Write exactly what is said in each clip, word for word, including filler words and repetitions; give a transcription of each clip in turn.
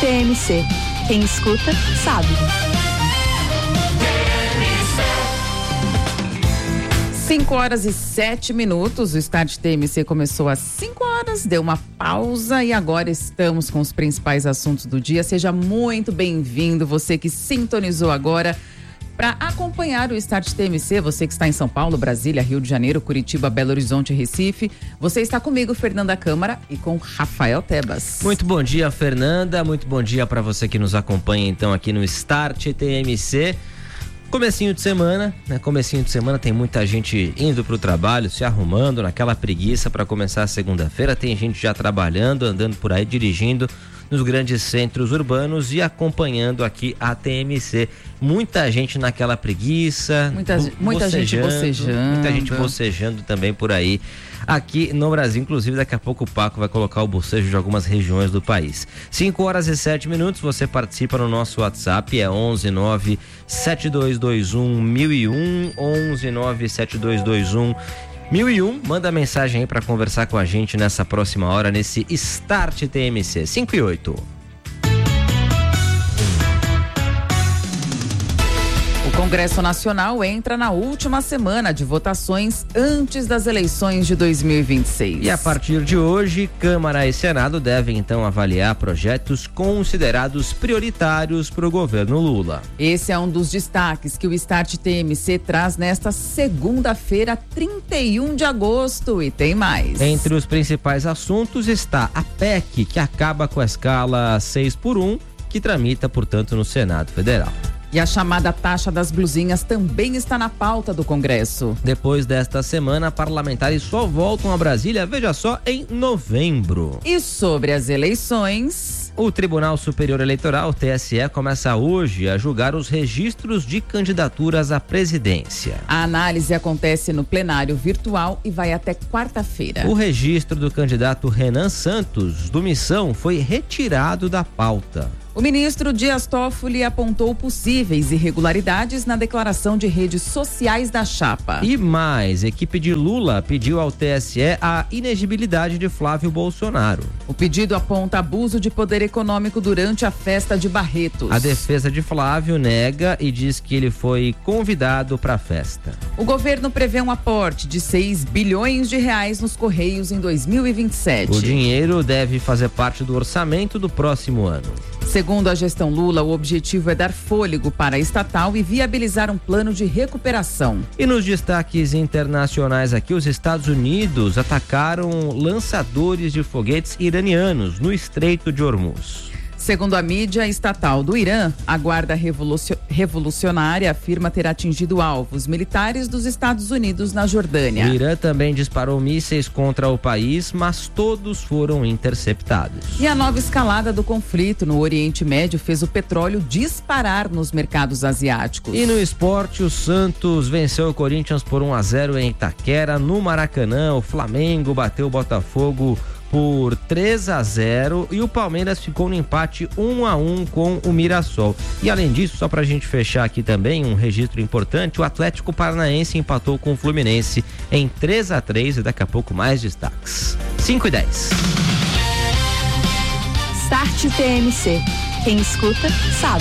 T M C. Quem escuta, sabe. cinco horas e sete minutos, o Start T M C começou às cinco horas, deu uma pausa e agora estamos com os principais assuntos do dia. Seja muito bem-vindo, você que sintonizou agora para acompanhar o Start T M C, você que está em São Paulo, Brasília, Rio de Janeiro, Curitiba, Belo Horizonte e Recife. Você está comigo, Fernanda Câmara, e com Rafael Tebas. Muito bom dia, Fernanda, muito bom dia para você que nos acompanha então aqui no Start T M C. Comecinho de semana, né? Comecinho de semana tem muita gente indo pro trabalho, se arrumando naquela preguiça para começar a segunda-feira. Tem gente já trabalhando, andando por aí, dirigindo nos grandes centros urbanos e acompanhando aqui a T M C. Muita gente naquela preguiça, muita, muita gente bocejando. Muita gente bocejando também por aí. Aqui no Brasil, inclusive, daqui a pouco o Paco vai colocar o bocejo de algumas regiões do país. cinco horas e sete minutos, você participa no nosso WhatsApp, é onze nove sete dois dois um mil e um, onze nove sete dois dois um mil e um. Manda mensagem aí para conversar com a gente nessa próxima hora, nesse Start T M C. cinco e oito. O Congresso Nacional entra na última semana de votações antes das eleições de dois mil e vinte e seis. E a partir de hoje, Câmara e Senado devem então avaliar projetos considerados prioritários para o governo Lula. Esse é um dos destaques que o Start T M C traz nesta segunda-feira, trinta e um de agosto, e tem mais. Entre os principais assuntos está a P E C, que acaba com a escala seis por um, que tramita, portanto, no Senado Federal. E a chamada taxa das blusinhas também está na pauta do Congresso. Depois desta semana, parlamentares só voltam a Brasília, veja só, em novembro. E sobre as eleições... O Tribunal Superior Eleitoral, T S E, começa hoje a julgar os registros de candidaturas à presidência. A análise acontece no plenário virtual e vai até quarta-feira. O registro do candidato Renan Santos, do Missão, foi retirado da pauta. O ministro Dias Toffoli apontou possíveis irregularidades na declaração de redes sociais da chapa. E mais, equipe de Lula pediu ao T S E a inegibilidade de Flávio Bolsonaro. O pedido aponta abuso de poder econômico durante a festa de Barretos. A defesa de Flávio nega e diz que ele foi convidado para a festa. O governo prevê um aporte de seis bilhões de reais nos Correios em dois mil e vinte e sete. O dinheiro deve fazer parte do orçamento do próximo ano. Segundo a gestão Lula, o objetivo é dar fôlego para a estatal e viabilizar um plano de recuperação. E nos destaques internacionais aqui, os Estados Unidos atacaram lançadores de foguetes iranianos no Estreito de Hormuz. Segundo a mídia estatal do Irã, a Guarda Revolucio- Revolucionária afirma ter atingido alvos militares dos Estados Unidos na Jordânia. O Irã também disparou mísseis contra o país, mas todos foram interceptados. E a nova escalada do conflito no Oriente Médio fez o petróleo disparar nos mercados asiáticos. E no esporte, o Santos venceu o Corinthians por um a zero em Itaquera. No Maracanã, o Flamengo bateu o Botafogo por três a zero e o Palmeiras ficou no empate um a um com o Mirassol. E além disso, só pra gente fechar aqui também um registro importante, o Atlético Paranaense empatou com o Fluminense em três a três e daqui a pouco mais destaques. cinco e dez. Start T M C. Quem escuta, sabe.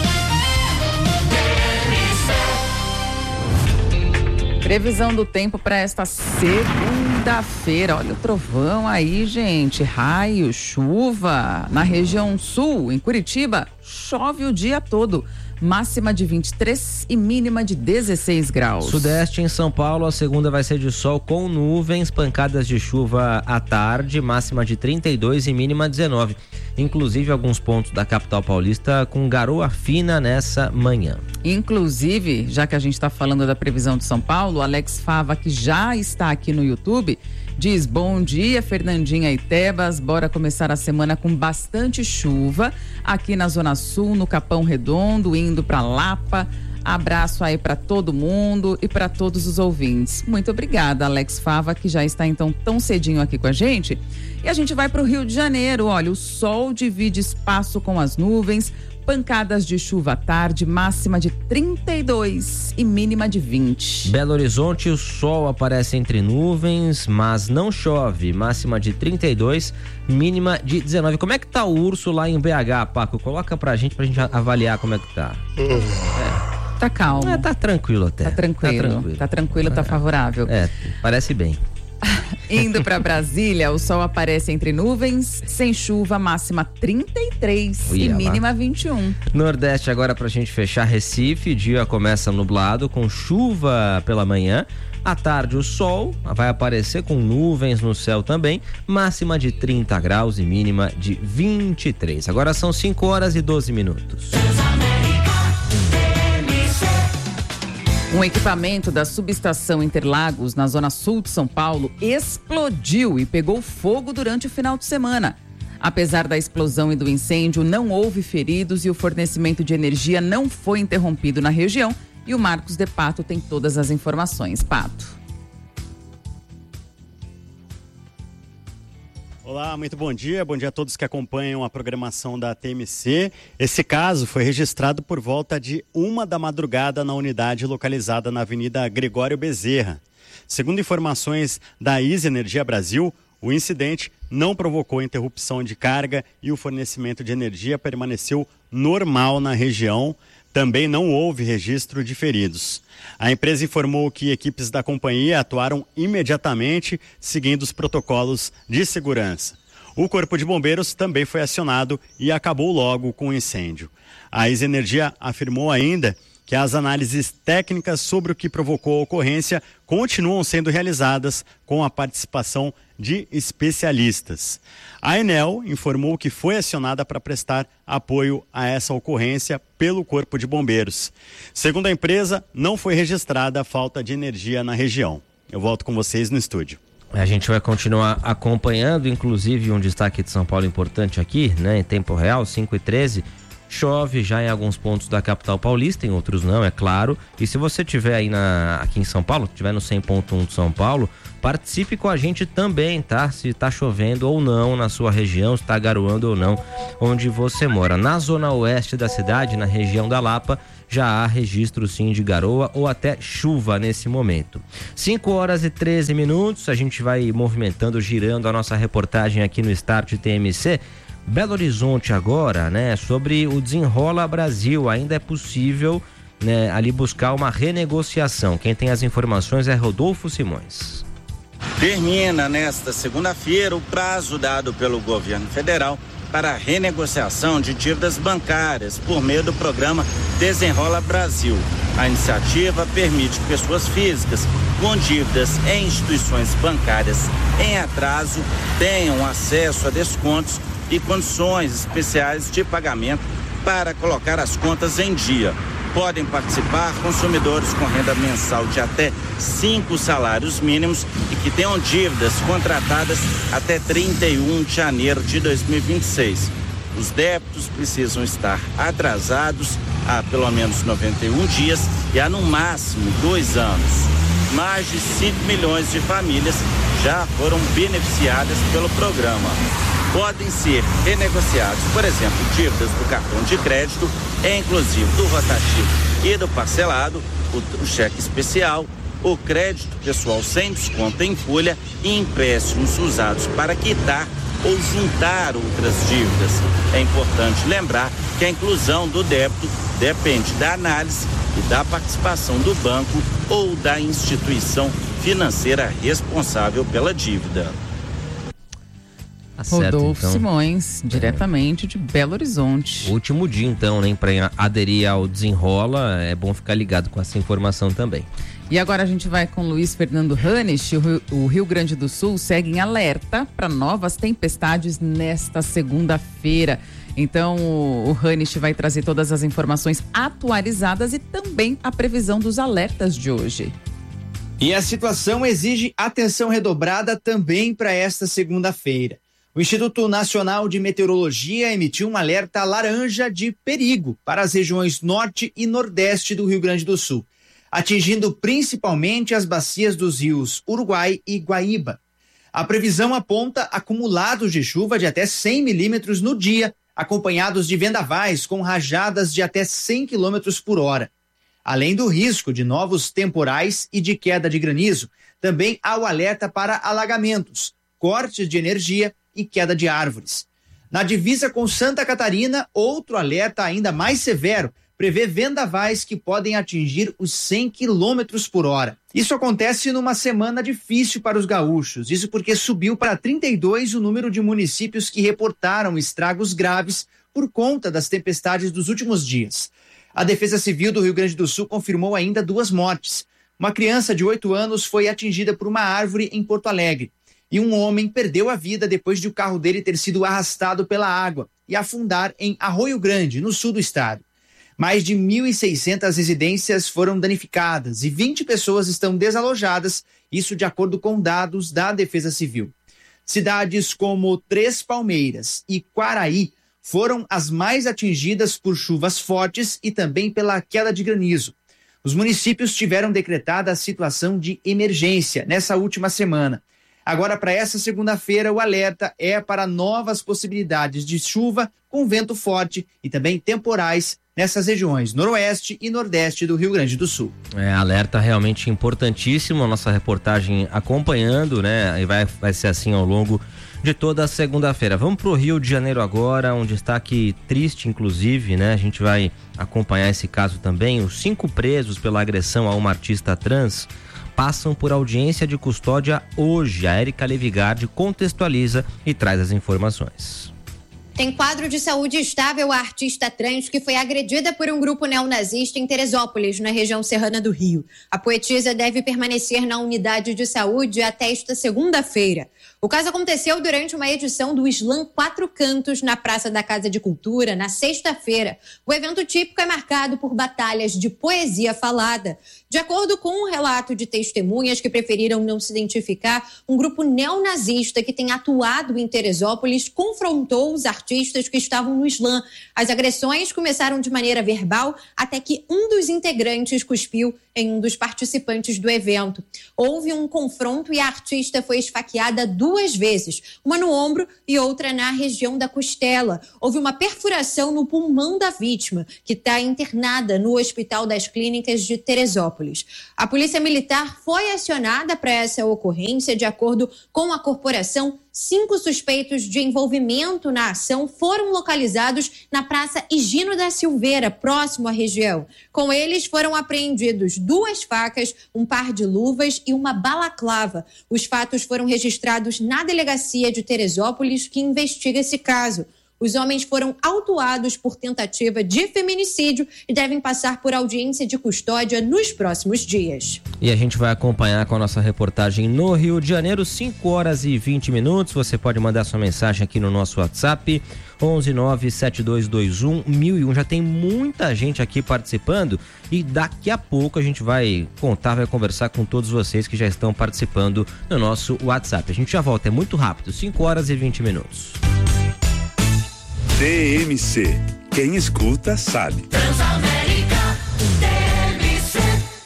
Previsão do tempo para esta segunda-feira. Olha o trovão aí, gente. Raio, chuva. Na região sul, em Curitiba, chove o dia todo. Máxima de vinte e três e mínima de dezesseis graus. Sudeste, em São Paulo, a segunda vai ser de sol com nuvens, pancadas de chuva à tarde, máxima de trinta e dois e mínima dezenove. Inclusive, alguns pontos da capital paulista com garoa fina nessa manhã. Inclusive, já que a gente está falando da previsão de São Paulo, o Alex Fava, que já está aqui no YouTube, diz: bom dia, Fernandinha e Tebas, bora começar a semana com bastante chuva aqui na Zona Sul, no Capão Redondo, indo para Lapa. Abraço aí para todo mundo e para todos os ouvintes. Muito obrigada, Alex Fava, que já está então tão cedinho aqui com a gente. E a gente vai para o Rio de Janeiro. Olha, o sol divide espaço com as nuvens, pancadas de chuva à tarde, máxima de trinta e dois e mínima de vinte. Belo Horizonte, o sol aparece entre nuvens, mas não chove, máxima de trinta e dois, mínima de dezenove. Como é que tá o urso lá em B H, Paco? Coloca pra gente, pra gente avaliar como é que tá. É. Tá calmo. É, tá tranquilo até. Tá tranquilo, tá tranquilo, tá, tranquilo, tá favorável. É, parece bem. Indo para Brasília, o sol aparece entre nuvens, sem chuva, máxima trinta e três Uia, e mínima lá. vinte e um. Nordeste agora pra gente fechar, Recife, dia começa nublado com chuva pela manhã. À tarde o sol vai aparecer com nuvens no céu também, máxima de trinta graus e mínima de vinte e três. Agora são cinco horas e doze minutos. Um equipamento da subestação Interlagos, na zona sul de São Paulo, explodiu e pegou fogo durante o final de semana. Apesar da explosão e do incêndio, não houve feridos e o fornecimento de energia não foi interrompido na região. E o Marcos de Pato tem todas as informações. Pato. Olá, muito bom dia. Bom dia a todos que acompanham a programação da T M C. Esse caso foi registrado por volta de uma da madrugada na unidade localizada na Avenida Gregório Bezerra. Segundo informações da Easy Energia Brasil, o incidente não provocou interrupção de carga e o fornecimento de energia permaneceu normal na região. Também não houve registro de feridos. A empresa informou que equipes da companhia atuaram imediatamente, seguindo os protocolos de segurança. O Corpo de Bombeiros também foi acionado e acabou logo com o incêndio. A Easy Energia afirmou ainda que as análises técnicas sobre o que provocou a ocorrência continuam sendo realizadas com a participação de especialistas. A Enel informou que foi acionada para prestar apoio a essa ocorrência pelo Corpo de Bombeiros. Segundo a empresa, não foi registrada a falta de energia na região. Eu volto com vocês no estúdio. A gente vai continuar acompanhando, inclusive um destaque de São Paulo importante aqui, né, em tempo real, cinco e treze. Chove já em alguns pontos da capital paulista, em outros não, é claro. E se você estiver aí na, aqui em São Paulo, estiver no cem ponto um de São Paulo, participe com a gente também, tá? Se tá chovendo ou não na sua região, se tá garoando ou não, onde você mora. Na zona oeste da cidade, na região da Lapa, já há registro sim de garoa ou até chuva nesse momento. cinco horas e treze minutos, a gente vai movimentando, girando a nossa reportagem aqui no Start T M C. Belo Horizonte agora, né, sobre o Desenrola Brasil, ainda é possível, né, ali buscar uma renegociação. Quem tem as informações é Rodolfo Simões. Termina nesta segunda-feira o prazo dado pelo governo federal para a renegociação de dívidas bancárias por meio do programa Desenrola Brasil. A iniciativa permite que pessoas físicas com dívidas em instituições bancárias em atraso tenham acesso a descontos e condições especiais de pagamento para colocar as contas em dia. Podem participar consumidores com renda mensal de até cinco salários mínimos e que tenham dívidas contratadas até trinta e um de janeiro de dois mil e vinte e seis. Os débitos precisam estar atrasados há pelo menos noventa e um dias e há no máximo dois anos. Mais de cinco milhões de famílias já foram beneficiadas pelo programa. Podem ser renegociados, por exemplo, dívidas do cartão de crédito, inclusive do rotativo e do parcelado, o, o cheque especial, o crédito pessoal sem desconto em folha e empréstimos usados para quitar ou juntar outras dívidas. É importante lembrar que a inclusão do débito depende da análise e da participação do banco ou da instituição financeira responsável pela dívida. Tá certo, Rodolfo então. Simões, diretamente é. de Belo Horizonte. Último dia então, né, para aderir ao Desenrola, é bom ficar ligado com essa informação também. E agora a gente vai com Luiz Fernando Hanisch. O Rio, o Rio Grande do Sul segue em alerta para novas tempestades nesta segunda-feira. Então o Hanisch vai trazer todas as informações atualizadas e também a previsão dos alertas de hoje. E a situação exige atenção redobrada também para esta segunda-feira. O Instituto Nacional de Meteorologia emitiu um alerta laranja de perigo para as regiões norte e nordeste do Rio Grande do Sul, atingindo principalmente as bacias dos rios Uruguai e Guaíba. A previsão aponta acumulados de chuva de até cem milímetros no dia, acompanhados de vendavais com rajadas de até cem quilômetros por hora. Além do risco de novos temporais e de queda de granizo, também há o alerta para alagamentos, cortes de energia e queda de árvores. Na divisa com Santa Catarina, outro alerta ainda mais severo prevê vendavais que podem atingir os cem quilômetros por hora. Isso acontece numa semana difícil para os gaúchos, isso porque subiu para trinta e dois o número de municípios que reportaram estragos graves por conta das tempestades dos últimos dias. A Defesa Civil do Rio Grande do Sul confirmou ainda duas mortes. Uma criança de oito anos foi atingida por uma árvore em Porto Alegre e um homem perdeu a vida depois de o carro dele ter sido arrastado pela água e afundar em Arroio Grande, no sul do estado. Mais de mil e seiscentas residências foram danificadas e vinte pessoas estão desalojadas, isso de acordo com dados da Defesa Civil. Cidades como Três Palmeiras e Quaraí foram as mais atingidas por chuvas fortes e também pela queda de granizo. Os municípios tiveram decretada a situação de emergência nessa última semana. Agora, para essa segunda-feira, o alerta é para novas possibilidades de chuva com vento forte e também temporais nessas regiões noroeste e nordeste do Rio Grande do Sul. É, alerta realmente importantíssimo, a nossa reportagem acompanhando, né? E vai, vai ser assim ao longo de toda a segunda-feira. Vamos pro Rio de Janeiro agora, um destaque triste, inclusive, né? A gente vai acompanhar esse caso também. Os cinco presos pela agressão a uma artista trans passam por audiência de custódia hoje. A Érica Levigardi contextualiza e traz as informações. Tem quadro de saúde estável a artista trans que foi agredida por um grupo neonazista em Teresópolis, na região serrana do Rio. A poetisa deve permanecer na unidade de saúde até esta segunda-feira. O caso aconteceu durante uma edição do Slam Quatro Cantos na Praça da Casa de Cultura, na sexta-feira. O evento típico é marcado por batalhas de poesia falada. De acordo com um relato de testemunhas que preferiram não se identificar, um grupo neonazista que tem atuado em Teresópolis confrontou os artistas que estavam no slam. As agressões começaram de maneira verbal até que um dos integrantes cuspiu em um dos participantes do evento. Houve um confronto e a artista foi esfaqueada duas vezes, uma no ombro e outra na região da costela. Houve uma perfuração no pulmão da vítima, que está internada no Hospital das Clínicas de Teresópolis. A Polícia Militar foi acionada para essa ocorrência. De acordo com a corporação, cinco suspeitos de envolvimento na ação foram localizados na Praça Higino da Silveira, próximo à região. Com eles foram apreendidos duas facas, um par de luvas e uma balaclava. Os fatos foram registrados na delegacia de Teresópolis, que investiga esse caso. Os homens foram autuados por tentativa de feminicídio e devem passar por audiência de custódia nos próximos dias. E a gente vai acompanhar com a nossa reportagem no Rio de Janeiro, cinco horas e vinte minutos. Você pode mandar sua mensagem aqui no nosso WhatsApp, onze nove sete dois dois um mil e um. Já tem muita gente aqui participando e daqui a pouco a gente vai contar, vai conversar com todos vocês que já estão participando no nosso WhatsApp. A gente já volta, é muito rápido, cinco horas e vinte minutos. T M C. Quem escuta sabe. Transamérica, T M C.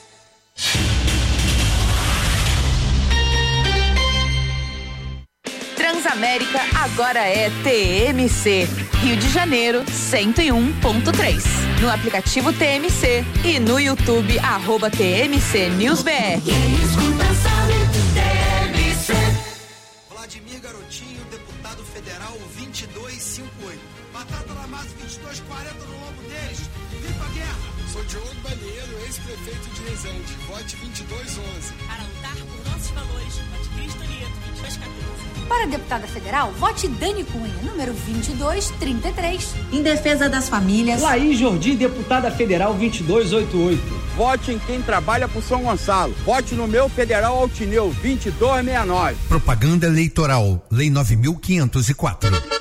Transamérica agora é T M C. Rio de Janeiro, cento e um ponto três. No aplicativo T M C e no YouTube, arroba T M C News B R. Quem escuta sabe, T M C. Vladimir Garotinho, deputado federal vinte e dois cinquenta e oito. Batata na massa vinte e dois quarenta no lombo deles. Viva a guerra! Sou Diogo Balheiro, ex-prefeito de Resende. Vote vinte e dois onze. Para lutar por nossos valores, vote Cristo Nieto, vinte e dois quatorze. Para deputada federal, vote Dani Cunha, número vinte e dois trinta e três. Em defesa das famílias, Laís Jordi, deputada federal vinte e dois oitenta e oito. Vote em quem trabalha por São Gonçalo. Vote no meu federal Altineu, vinte e dois sessenta e nove. Propaganda eleitoral, Lei nove mil quinhentos e quatro.